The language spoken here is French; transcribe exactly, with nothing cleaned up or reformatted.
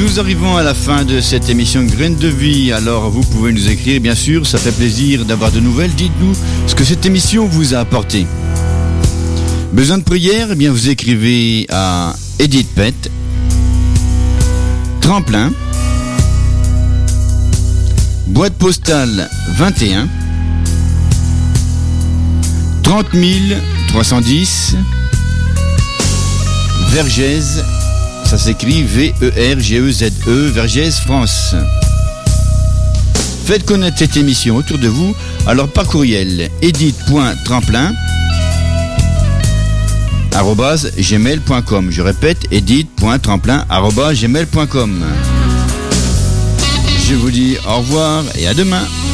Nous arrivons à la fin de cette émission Graines de Vie. Alors vous pouvez nous écrire, bien sûr, ça fait plaisir d'avoir de nouvelles. Dites-nous ce que cette émission vous a apporté. Besoin de prière? Eh bien vous écrivez à Edith Pett, Tremplin, boîte postale vingt et un, trente mille trois cent dix, Vergès, ça s'écrit V E R G E Z E, Vergès, France. Faites connaître cette émission autour de vous, alors par courriel edith.tremplin arobase gmail point com. Je répète, edith.tremplin arobase gmail point com. Je vous dis au revoir et à demain.